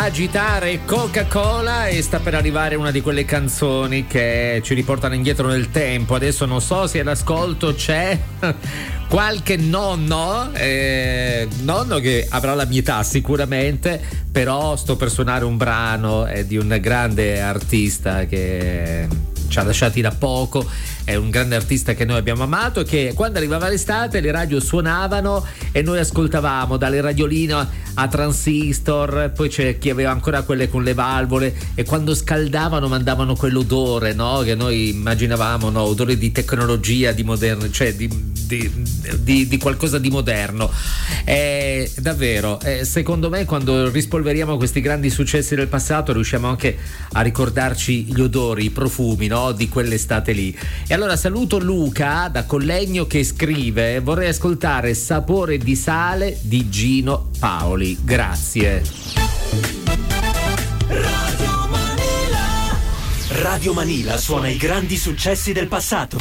Agitare Coca-Cola e sta per arrivare una di quelle canzoni che ci riportano indietro nel tempo. Adesso non so se all'ascolto c'è qualche nonno che avrà la mia età sicuramente, però sto per suonare un brano di un grande artista che ci ha lasciati da poco, è un grande artista che noi abbiamo amato, che quando arrivava l'estate le radio suonavano e noi ascoltavamo dalle radioline a transistor, poi c'è chi aveva ancora quelle con le valvole e quando scaldavano mandavano quell'odore, no? Che noi immaginavamo, no? Odore di tecnologia, di moderno, cioè di qualcosa di moderno. Davvero, secondo me quando rispolveriamo questi grandi successi del passato riusciamo anche a ricordarci gli odori, i profumi, no? Di quell'estate lì. E allora saluto Luca da Collegno che scrive: vorrei ascoltare Sapore di sale di Gino Paoli, grazie. Radio Manila suona i grandi successi del passato.